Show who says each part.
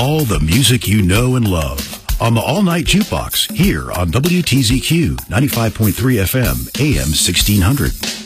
Speaker 1: All the music you know and love on the All Night Jukebox here on WTZQ 95.3 FM, AM 1600.